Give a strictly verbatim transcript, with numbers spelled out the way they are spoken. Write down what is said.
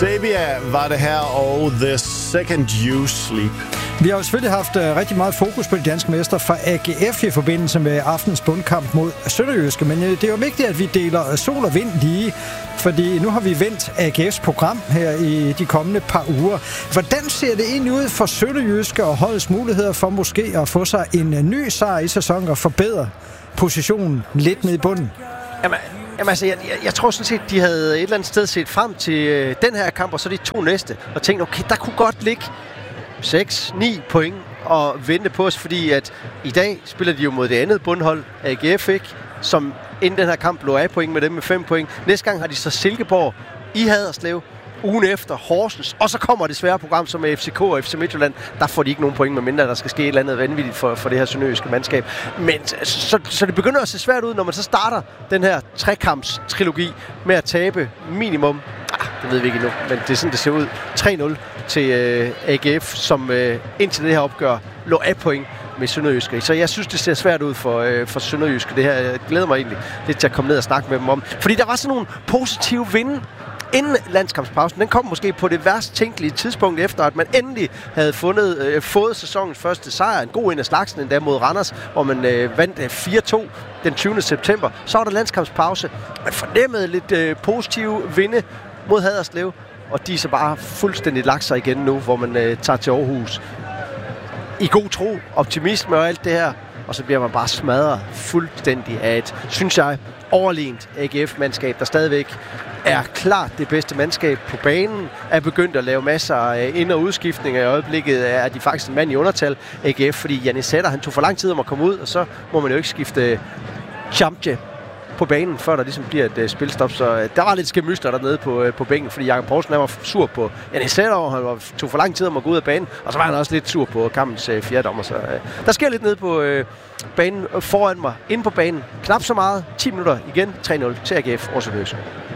Sabia var det her, og The Second You Sleep. Vi har jo selvfølgelig haft uh, rigtig meget fokus på de danske mestre fra A G F i forbindelse med aftens bundkamp mod Sønderjyske, men uh, det er jo vigtigt, at vi deler uh, sol og vind lige, fordi nu har vi vendt A G F's program her i de kommende par uger. Hvordan ser det egentlig ud for Sønderjyske og holdets muligheder for måske at få sig en uh, ny sejr i sæsonen og forbedre positionen lidt ned i bunden? Jamen, jamen altså, jeg, jeg, jeg tror sådan set, de havde et eller andet sted set frem til øh, den her kamp, og så de to næste, og tænkte, okay, der kunne godt ligge seks ni point og vente på os, fordi at i dag spiller de jo mod det andet bundhold, A G F, ikke? Som inden den her kamp lå af point med dem med fem point. Næste gang har de så Silkeborg i Haderslev, ugen efter Horsens, og så kommer det svære program som med F C K og F C Midtjylland. Der får de ikke nogen point, medmindre der skal ske et eller andet vanvittigt for, for det her sønderjyske mandskab. Men så, så det begynder at se svært ud, når man så starter den her trekamps-trilogi med at tabe minimum, ah, det ved vi ikke endnu, men det er sådan, det ser ud, tre nul til øh, A G F, som øh, indtil det her opgør lå af point med Sønderjyske. Så jeg synes, det ser svært ud for, øh, for Sønderjyske. Det her jeg glæder mig egentlig lidt til at komme ned og snakke med dem om. Fordi der var sådan nogle positive vinde inden landskampspausen. Den kom måske på det værst tænkelige tidspunkt, efter at man endelig havde fundet, øh, fået sæsonens første sejr. En god en af slagsen endda mod Randers, hvor man øh, vandt øh, fire to den tyvende september. Så var der landskampspause. Man fornemmede lidt øh, positive vinde mod Haderslev, og de er så bare fuldstændig lagt sig igen nu, hvor man øh, tager til Aarhus i god tro, optimisme og alt det her, og så bliver man bare smadret fuldstændig af et, synes jeg, overlegent A G F-mandskab, der stadigvæk er klart det bedste mandskab på banen, er begyndt at lave masser af ind- og udskiftninger. I øjeblikket er de faktisk en mand i undertal, A G F, fordi Jannis Sætter, han tog for lang tid om at komme ud, og så må man jo ikke skifte Chamche på banen, før der ligesom bliver et uh, spilstop. Så uh, der var lidt skæmyster dernede på, uh, på bænken, fordi Jakob Poulsen var sur på Jannis Sætter, og han var, tog for lang tid om at gå ud af banen, og så var han også lidt sur på kampens uh, fjerde dommer. Så uh, der sker lidt nede på uh, banen uh, foran mig, inde på banen. Knap så meget. ti minutter igen. tre nul til A G F. Årsø Høgsen.